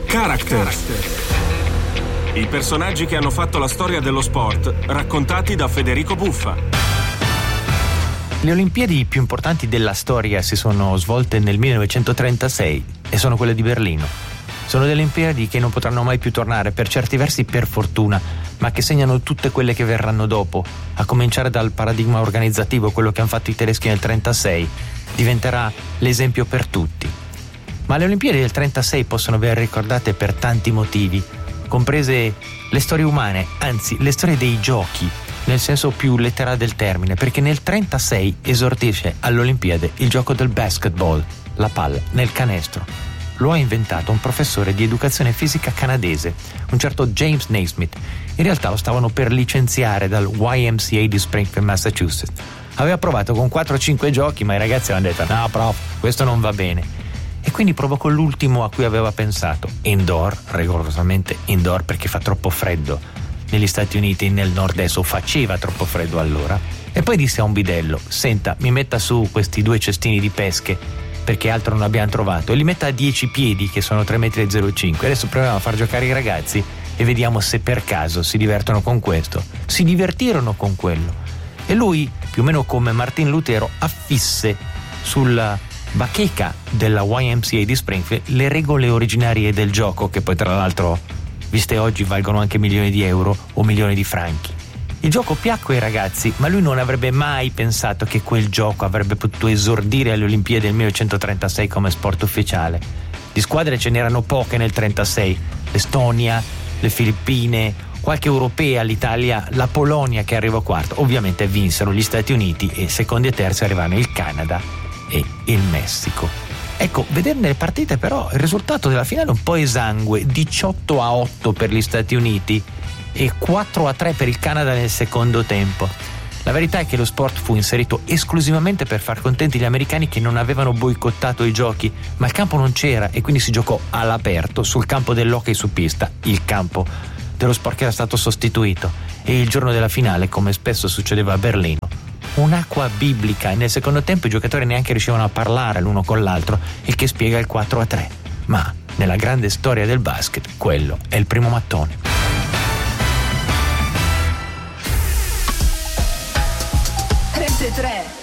Characters. I personaggi che hanno fatto la storia dello sport, raccontati da Federico Buffa. Le Olimpiadi più importanti della storia si sono svolte nel 1936 e sono quelle di Berlino. Sono delle Olimpiadi che non potranno mai più tornare, per certi versi per fortuna, ma che segnano tutte quelle che verranno dopo, a cominciare dal paradigma organizzativo, quello che hanno fatto i tedeschi nel 1936, diventerà l'esempio per tutti. Ma le Olimpiadi del 1936 possono essere ricordate per tanti motivi, comprese le storie umane, anzi le storie dei giochi, nel senso più letterale del termine, perché nel 1936 esordisce alle Olimpiadi il gioco del basketball, la palla nel canestro. Lo ha inventato un professore di educazione fisica canadese, un certo James Naismith. In realtà lo stavano per licenziare dal YMCA di Springfield, Massachusetts. Aveva provato con 4-5 giochi, ma i ragazzi avevano detto: no prof, questo non va bene. E quindi provocò l'ultimo a cui aveva pensato, indoor, rigorosamente indoor, perché fa troppo freddo negli Stati Uniti, nel nord-est, o faceva troppo freddo allora. E poi disse a un bidello: senta, mi metta su questi 2 cestini di pesche, perché altro non abbiamo trovato, e li metta a 10 piedi, che sono 3,05 m. Adesso proviamo a far giocare i ragazzi e vediamo se per caso si divertono con questo. Si divertirono con quello, e lui, più o meno come Martin Lutero, affisse sulla bacheca della YMCA di Springfield le regole originarie del gioco, che poi tra l'altro, viste oggi, valgono anche milioni di euro o milioni di franchi. Il gioco piacque ai ragazzi, ma lui non avrebbe mai pensato che quel gioco avrebbe potuto esordire alle Olimpiadi del 1936 come sport ufficiale. Di squadre ce n'erano poche nel 1936, l'Estonia, le Filippine, qualche europea, l'Italia, la Polonia che arrivò quarto. Ovviamente vinsero gli Stati Uniti e secondi e terzi arrivarono il Canada e il Messico. Ecco, vederne le partite, però il risultato della finale è un po' esangue: 18-8 per gli Stati Uniti e 4-3 per il Canada nel secondo tempo. La verità è che lo sport fu inserito esclusivamente per far contenti gli americani, che non avevano boicottato i giochi, ma il campo non c'era e quindi si giocò all'aperto sul campo dell'hockey su pista, il campo dello sport che era stato sostituito. E il giorno della finale, come spesso succedeva a Berlino, un'acqua biblica, e nel secondo tempo i giocatori neanche riuscivano a parlare l'uno con l'altro, il che spiega il 4-3. Ma nella grande storia del basket quello è il primo mattone. 33